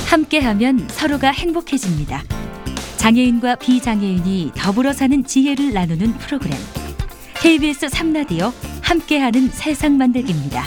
함께하면 서로가 행복해집니다. 장애인과 비장애인이 더불어 사는 지혜를 나누는 프로그램. KBS 3라디오 함께하는 세상 만들기입니다.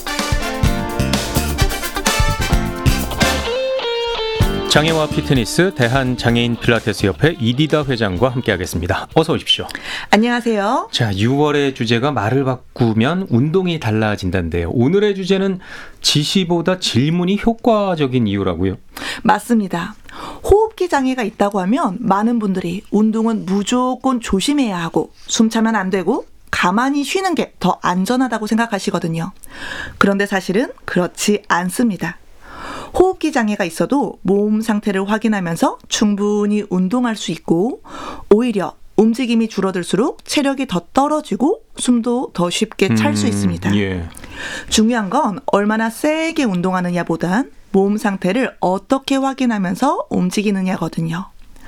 장애와 피트니스 대한장애인 필라테스협회 이디다 회장과 함께하겠습니다. 어서 오십시오. 안녕하세요. 자, 6월의 주제가 말을 바꾸면 운동이 달라진다는데요. 오늘의 주제는 지시보다 질문이 효과적인 이유라고요? 맞습니다. 호흡기 장애가 있다고 하면 많은 분들이 운동은 무조건 조심해야 하고 숨 차면 안 되고 가만히 쉬는 게 더 안전하다고 생각하시거든요. 그런데 사실은 그렇지 않습니다. 호흡기 장애가 있어도 몸 상태를 확인하면서 충분히 운동할 수 있고 오히려 움직임이 줄어들수록 체력이 더 떨어지고 숨도 더 쉽게 찰 수 있습니다. 예. 중요한 건 얼마나 세게 운동하느냐보단 몸 상태를 어떻게 확인하면서 움직이느냐거든요.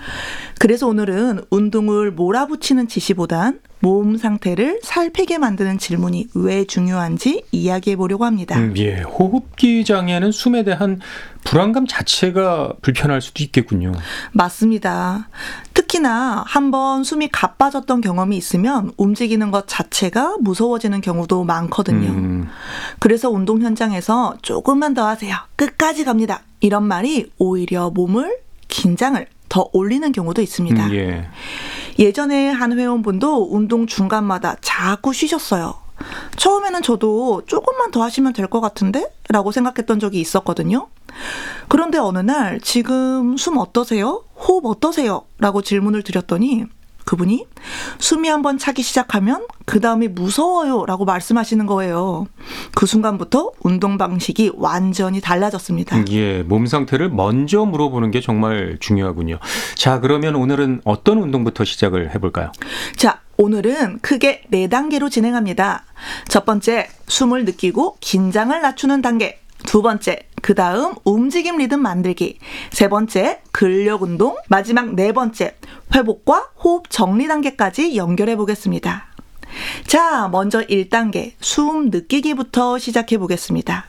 그래서 오늘은 운동을 몰아붙이는 지시보단 몸 상태를 살피게 만드는 질문이 왜 중요한지 이야기해 보려고 합니다. 예, 호흡기 장애는 숨에 대한 불안감 자체가 불편할 수도 있겠군요. 맞습니다. 특히나 한번 숨이 가빠졌던 경험이 있으면 움직이는 것 자체가 무서워지는 경우도 많거든요. 그래서 운동 현장에서 조금만 더 하세요. 끝까지 갑니다. 이런 말이 오히려 몸을 긴장을 더 올리는 경우도 있습니다. 예. 예전에 한 회원분도 운동 중간마다 자꾸 쉬셨어요. 처음에는 저도 조금만 더 하시면 될 것 같은데? 라고 생각했던 적이 있었거든요. 그런데 어느 날 지금 숨 어떠세요? 호흡 어떠세요? 라고 질문을 드렸더니 그분이 숨이 한번 차기 시작하면 그 다음이 무서워요 라고 말씀하시는 거예요. 그 순간부터 운동 방식이 완전히 달라졌습니다. 예, 몸 상태를 먼저 물어보는 게 정말 중요하군요. 자, 그러면 오늘은 어떤 운동부터 시작을 해볼까요? 자, 오늘은 크게 4단계로 진행합니다. 첫 번째, 숨을 느끼고 긴장을 낮추는 단계. 두 번째, 그 다음 움직임 리듬 만들기. 세 번째, 근력 운동. 마지막 4번째, 회복과 호흡 정리 단계까지 연결해 보겠습니다. 자, 먼저 1단계, 숨 느끼기부터 시작해 보겠습니다.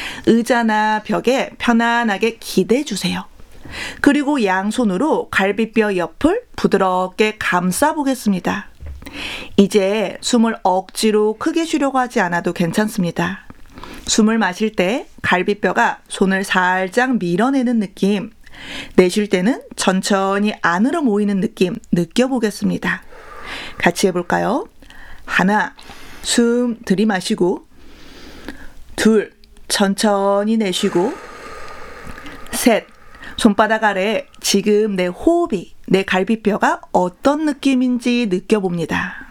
의자나 벽에 편안하게 기대 주세요. 그리고 양손으로 갈비뼈 옆을 부드럽게 감싸 보겠습니다. 이제 숨을 억지로 크게 쉬려고 하지 않아도 괜찮습니다. 숨을 마실 때 갈비뼈가 손을 살짝 밀어내는 느낌, 내쉴 때는 천천히 안으로 모이는 느낌 느껴보겠습니다. 같이 해볼까요? 하나, 숨 들이마시고, 둘, 천천히 내쉬고, 셋, 손바닥 아래 지금 내 호흡이, 내 갈비뼈가 어떤 느낌인지 느껴봅니다.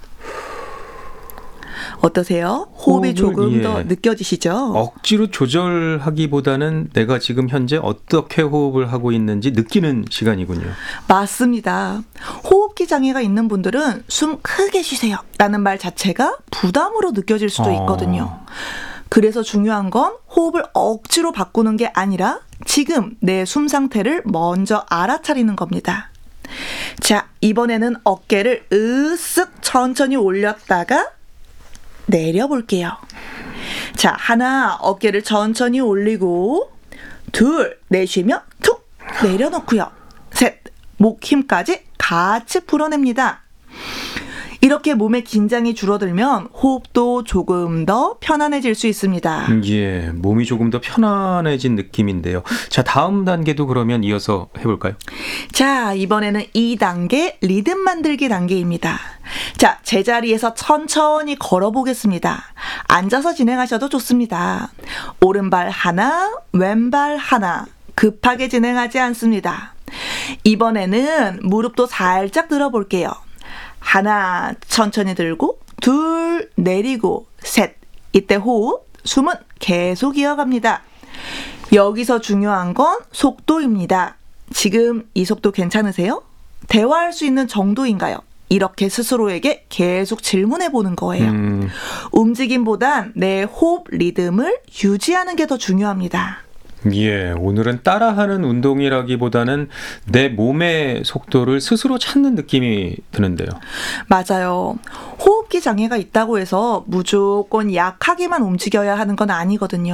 어떠세요? 호흡이 조금 더 느껴지시죠? 억지로 조절하기보다는 내가 지금 현재 어떻게 호흡을 하고 있는지 느끼는 시간이군요. 맞습니다. 호흡기 장애가 있는 분들은 숨 크게 쉬세요 라는 말 자체가 부담으로 느껴질 수도 있거든요. 그래서 중요한 건 호흡을 억지로 바꾸는 게 아니라 지금 내 숨 상태를 먼저 알아차리는 겁니다. 자, 이번에는 어깨를 으쓱 천천히 올렸다가 내려볼게요. 자, 하나, 어깨를 천천히 올리고, 둘, 내쉬며 툭 내려놓고요. 셋, 목 힘까지 같이 풀어냅니다. 이렇게 몸의 긴장이 줄어들면 호흡도 조금 더 편안해질 수 있습니다. 예, 몸이 조금 더 편안해진 느낌인데요. 자, 다음 단계도 그러면 이어서 해볼까요? 자, 이번에는 2단계 리듬 만들기 단계입니다. 자, 제자리에서 천천히 걸어보겠습니다. 앉아서 진행하셔도 좋습니다. 오른발 하나, 왼발 하나. 급하게 진행하지 않습니다. 이번에는 무릎도 살짝 들어볼게요. 하나, 천천히 들고, 둘, 내리고, 셋. 이때 호흡, 숨은 계속 이어갑니다. 여기서 중요한 건 속도입니다. 지금 이 속도 괜찮으세요? 대화할 수 있는 정도인가요? 이렇게 스스로에게 계속 질문해 보는 거예요. 움직임보단 내 호흡 리듬을 유지하는 게 더 중요합니다. 예, 오늘은 따라하는 운동이라기보다는 내 몸의 속도를 스스로 찾는 느낌이 드는데요. 맞아요. 호흡기 장애가 있다고 해서 무조건 약하게만 움직여야 하는 건 아니거든요.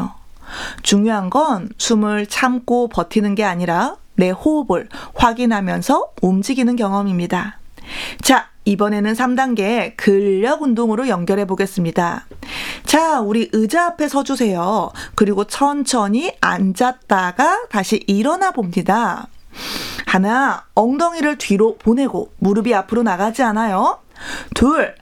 중요한 건 숨을 참고 버티는 게 아니라 내 호흡을 확인하면서 움직이는 경험입니다. 자, 이번에는 3단계 근력 운동으로 연결해 보겠습니다. 자, 우리 의자 앞에 서주세요. 그리고 천천히 앉았다가 다시 일어나 봅니다. 하나, 엉덩이를 뒤로 보내고 무릎이 앞으로 나가지 않아요. 둘,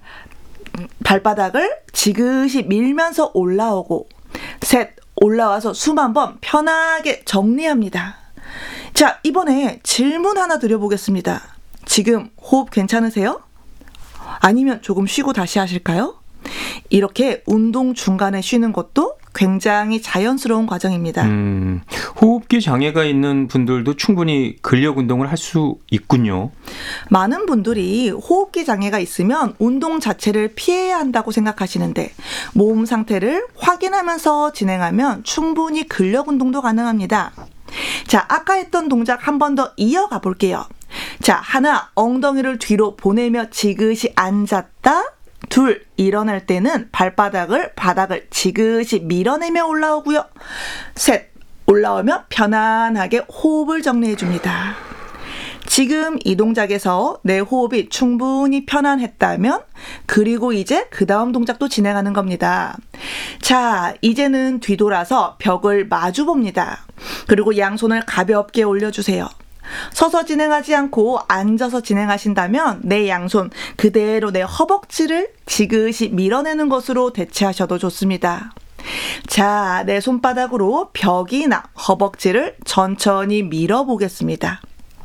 발바닥을 지그시 밀면서 올라오고. 셋, 올라와서 숨 한번 편하게 정리합니다. 자, 이번에 질문 하나 드려보겠습니다. 지금 호흡 괜찮으세요? 아니면 조금 쉬고 다시 하실까요? 이렇게 운동 중간에 쉬는 것도 굉장히 자연스러운 과정입니다. 호흡기 장애가 있는 분들도 충분히 근력 운동을 할 수 있군요. 많은 분들이 호흡기 장애가 있으면 운동 자체를 피해야 한다고 생각하시는데 몸 상태를 확인하면서 진행하면 충분히 근력 운동도 가능합니다. 자, 아까 했던 동작 한 번 더 이어가 볼게요. 자, 하나, 엉덩이를 뒤로 보내며 지그시 앉았다. 둘, 일어날 때는 발바닥을 바닥을 지그시 밀어내며 올라오고요. 셋, 올라오며 편안하게 호흡을 정리해 줍니다. 지금 이 동작에서 내 호흡이 충분히 편안했다면 그리고 이제 그 다음 동작도 진행하는 겁니다. 자, 이제는 뒤돌아서 벽을 마주 봅니다. 그리고 양손을 가볍게 올려주세요. 서서 진행하지 않고 앉아서 진행하신다면 내 양손 그대로 내 허벅지를 지그시 밀어내는 것으로 대체하셔도 좋습니다. 자, 내 손바닥으로 벽이나 허벅지를 천천히 밀어보겠습니다.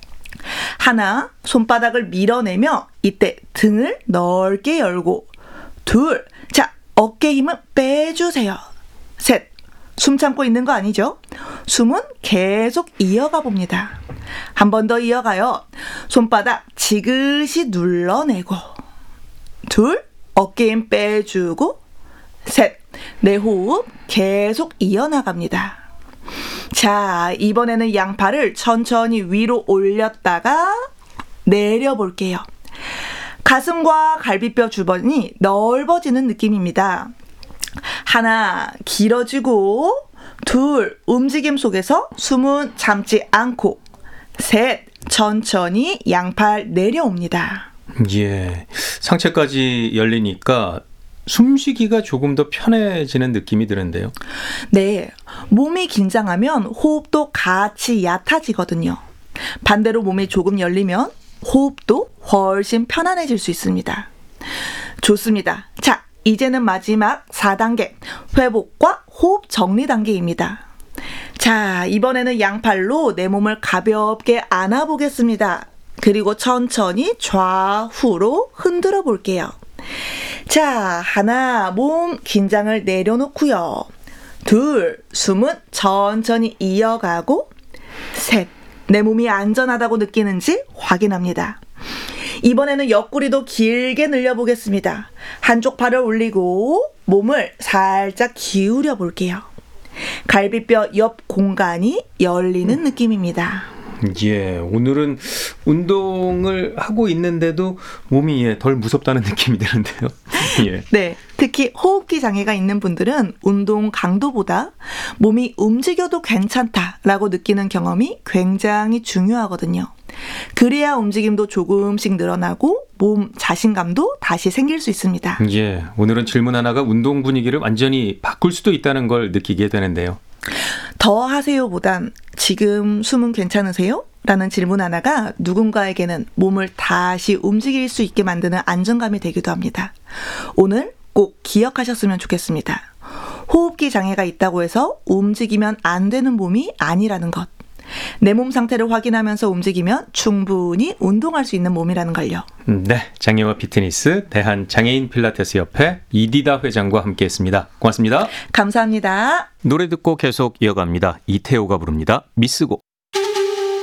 하나, 손바닥을 밀어내며 이때 등을 넓게 열고. 둘, 자, 어깨 힘을 빼주세요. 셋, 숨 참고 있는 거 아니죠? 숨은 계속 이어가 봅니다. 한 번 더 이어가요. 손바닥 지그시 눌러내고. 둘, 어깨 힘 빼주고. 셋, 내 호흡 계속 이어나갑니다. 자, 이번에는 양팔을 천천히 위로 올렸다가 내려볼게요. 가슴과 갈비뼈 주변이 넓어지는 느낌입니다. 하나, 길어지고. 둘, 움직임 속에서 숨은 참지 않고. 셋, 천천히 양팔 내려옵니다. 예, 상체까지 열리니까 숨쉬기가 조금 더 편해지는 느낌이 드는데요. 네, 몸이 긴장하면 호흡도 같이 얕아지거든요. 반대로 몸이 조금 열리면 호흡도 훨씬 편안해질 수 있습니다. 좋습니다. 자, 이제는 마지막 4단계 회복과 호흡 정리 단계입니다. 자, 이번에는 양팔로 내 몸을 가볍게 안아보겠습니다. 그리고 천천히 좌우로 흔들어 볼게요. 자, 하나, 몸 긴장을 내려놓고요. 둘, 숨은 천천히 이어가고. 셋, 내 몸이 안전하다고 느끼는지 확인합니다. 이번에는 옆구리도 길게 늘려보겠습니다. 한쪽 팔을 올리고 몸을 살짝 기울여 볼게요. 갈비뼈 옆 공간이 열리는 느낌입니다. 예, 오늘은 운동을 하고 있는데도 몸이 덜 무섭다는 느낌이 드는데요. 예. 네, 특히 호흡기 장애가 있는 분들은 운동 강도보다 몸이 움직여도 괜찮다라고 느끼는 경험이 굉장히 중요하거든요. 그래야 움직임도 조금씩 늘어나고 몸 자신감도 다시 생길 수 있습니다. 예, 오늘은 질문 하나가 운동 분위기를 완전히 바꿀 수도 있다는 걸 느끼게 되는데요. 더 하세요보단 지금 숨은 괜찮으세요? 라는 질문 하나가 누군가에게는 몸을 다시 움직일 수 있게 만드는 안정감이 되기도 합니다. 오늘 꼭 기억하셨으면 좋겠습니다. 호흡기 장애가 있다고 해서 움직이면 안 되는 몸이 아니라는 것. 내 몸 상태를 확인하면서 움직이면 충분히 운동할 수 있는 몸이라는 걸요. 네, 장애와 피트니스 대한장애인 필라테스 협회 이디다 회장과 함께했습니다. 고맙습니다. 감사합니다. 노래 듣고 계속 이어갑니다. 이태호가 부릅니다. 미쓰고.